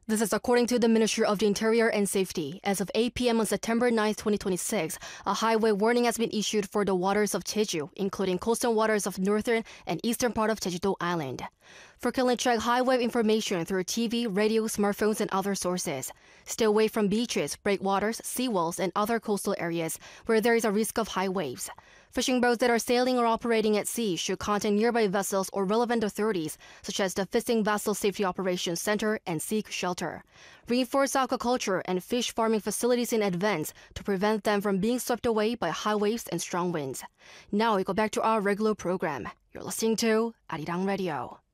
This is according to the Ministry of the Interior and Safety. As of 8 p.m. on September 9, 2026, a high wave warning has been issued for the waters of Jeju, including coastal waters of northern and eastern part of Jeju-do Island. Frequently check high wave information through TV, radio, smartphones, and other sources. Stay away from beaches, breakwaters, seawalls, and other coastal areas where there is a risk of high waves. Fishing boats that are sailing or operating at sea should contact nearby vessels or relevant authorities, such as the Fishing Vessel Safety Operations Center and seek shelter. Reinforce aquaculture and fish farming facilities in advance to prevent them from being swept away by high waves and strong winds. Now we go back to our regular program. You're listening to Arirang Radio.